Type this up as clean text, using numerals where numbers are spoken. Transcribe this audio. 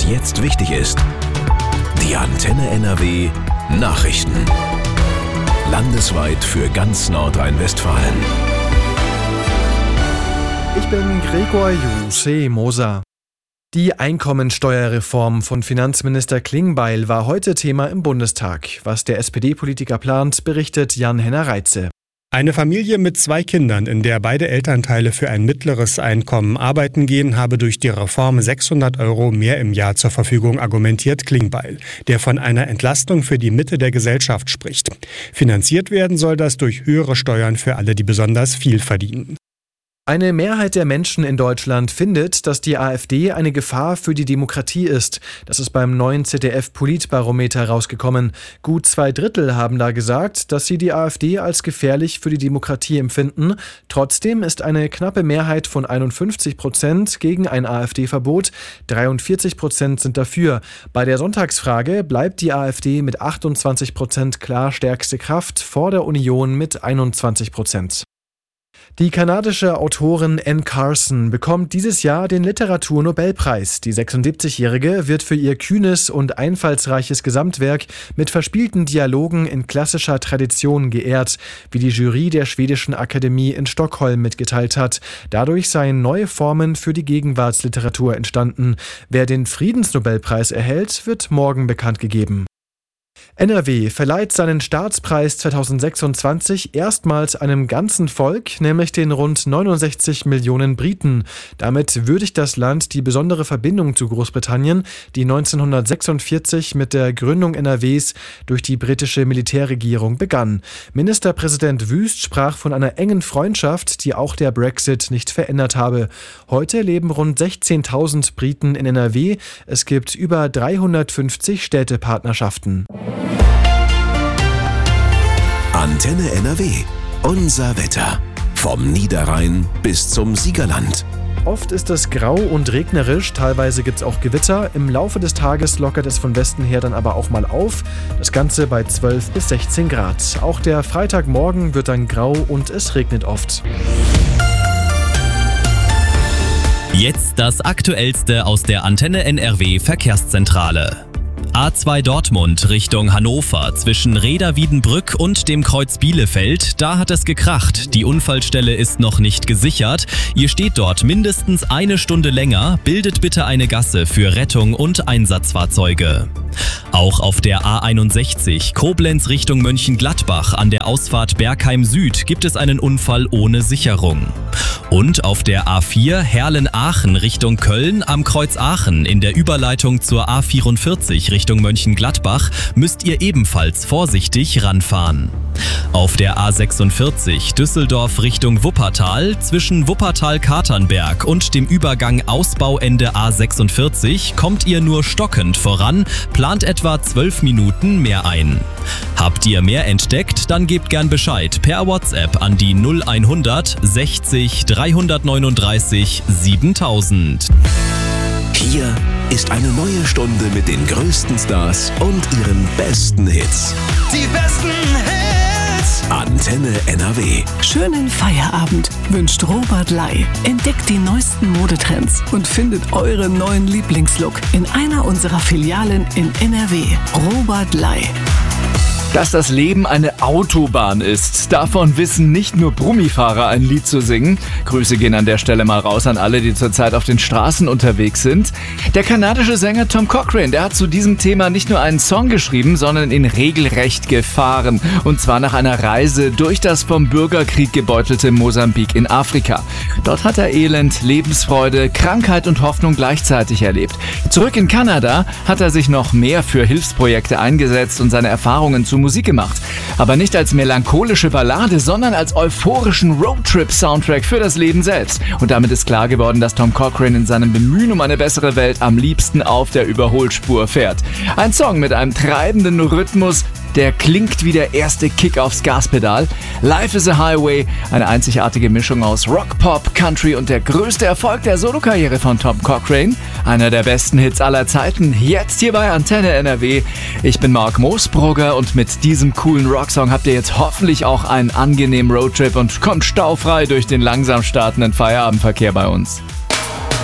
was jetzt wichtig ist. Die Antenne NRW Nachrichten. Landesweit für ganz Nordrhein-Westfalen. Ich bin Gregor Moser. Die Einkommensteuerreform von Finanzminister Klingbeil war heute Thema im Bundestag. Was der SPD-Politiker plant, berichtet Jan-Henner Reitze. Eine Familie mit 2 Kindern, in der beide Elternteile für ein mittleres Einkommen arbeiten gehen, habe durch die Reform 600 € mehr im Jahr zur Verfügung, argumentiert Klingbeil, der von einer Entlastung für die Mitte der Gesellschaft spricht. Finanziert werden soll das durch höhere Steuern für alle, die besonders viel verdienen. Eine Mehrheit der Menschen in Deutschland findet, dass die AfD eine Gefahr für die Demokratie ist. Das ist beim neuen ZDF-Politbarometer rausgekommen. Gut 2/3 haben da gesagt, dass sie die AfD als gefährlich für die Demokratie empfinden. Trotzdem ist eine knappe Mehrheit von 51% gegen ein AfD-Verbot. 43% sind dafür. Bei der Sonntagsfrage bleibt die AfD mit 28% klar stärkste Kraft vor der Union mit 21%. Die kanadische Autorin Anne Carson bekommt dieses Jahr den Literaturnobelpreis. Die 76-Jährige wird für ihr kühnes und einfallsreiches Gesamtwerk mit verspielten Dialogen in klassischer Tradition geehrt, wie die Jury der Schwedischen Akademie in Stockholm mitgeteilt hat. Dadurch seien neue Formen für die Gegenwartsliteratur entstanden. Wer den Friedensnobelpreis erhält, wird morgen bekannt gegeben. NRW verleiht seinen Staatspreis 2026 erstmals einem ganzen Volk, nämlich den rund 69 Millionen Briten. Damit würdigt das Land die besondere Verbindung zu Großbritannien, die 1946 mit der Gründung NRWs durch die britische Militärregierung begann. Ministerpräsident Wüst sprach von einer engen Freundschaft, die auch der Brexit nicht verändert habe. Heute leben rund 16.000 Briten in NRW. Es gibt über 350 Städtepartnerschaften. Antenne NRW. Unser Wetter. Vom Niederrhein bis zum Siegerland. Oft ist es grau und regnerisch, teilweise gibt es auch Gewitter. Im Laufe des Tages lockert es von Westen her dann aber auch mal auf. Das Ganze bei 12 bis 16 Grad. Auch der Freitagmorgen wird dann grau und es regnet oft. Jetzt das Aktuellste aus der Antenne NRW Verkehrszentrale. A2 Dortmund Richtung Hannover zwischen Reda-Wiedenbrück und dem Kreuz Bielefeld. Da hat es gekracht. Die Unfallstelle ist noch nicht gesichert. Ihr steht dort mindestens eine Stunde länger. Bildet bitte eine Gasse für Rettung und Einsatzfahrzeuge. Auch auf der A61 Koblenz Richtung Mönchengladbach an der Ausfahrt Bergheim Süd gibt es einen Unfall ohne Sicherung. Und auf der A4 Herlen-Aachen Richtung Köln am Kreuz Aachen in der Überleitung zur A44 Richtung Mönchengladbach müsst ihr ebenfalls vorsichtig ranfahren. Auf der A46 Düsseldorf Richtung Wuppertal zwischen Wuppertal-Katernberg und dem Übergang Ausbauende A46 kommt ihr nur stockend voran, plant etwa 12 Minuten mehr ein. Habt ihr mehr entdeckt, dann gebt gern Bescheid per WhatsApp an die 0100 60 339 7000. Hier ist eine neue Stunde mit den größten Stars und ihren besten Hits. Die besten Hits! Antenne NRW. Schönen Feierabend wünscht Robert Ley. Entdeckt die neuesten Modetrends und findet euren neuen Lieblingslook in einer unserer Filialen in NRW. Robert Ley. Dass das Leben eine Autobahn ist, davon wissen nicht nur Brummifahrer ein Lied zu singen. Grüße gehen an der Stelle mal raus an alle, die zurzeit auf den Straßen unterwegs sind. Der kanadische Sänger Tom Cochrane, der hat zu diesem Thema nicht nur einen Song geschrieben, sondern ihn regelrecht gefahren. Und zwar nach einer Reise durch das vom Bürgerkrieg gebeutelte Mosambik in Afrika. Dort hat er Elend, Lebensfreude, Krankheit und Hoffnung gleichzeitig erlebt. Zurück in Kanada hat er sich noch mehr für Hilfsprojekte eingesetzt und seine Erfahrungen zu Musik gemacht. Aber nicht als melancholische Ballade, sondern als euphorischen Roadtrip-Soundtrack für das Leben selbst. Und damit ist klar geworden, dass Tom Cochrane in seinem Bemühen um eine bessere Welt am liebsten auf der Überholspur fährt. Ein Song mit einem treibenden Rhythmus, der klingt wie der erste Kick aufs Gaspedal. Life is a Highway, eine einzigartige Mischung aus Rock, Pop, Country und der größte Erfolg der Solokarriere von Tom Cochrane. Einer der besten Hits aller Zeiten, jetzt hier bei Antenne NRW. Ich bin Marc Moosbrugger und mit diesem coolen Rocksong habt ihr jetzt hoffentlich auch einen angenehmen Roadtrip und kommt staufrei durch den langsam startenden Feierabendverkehr bei uns.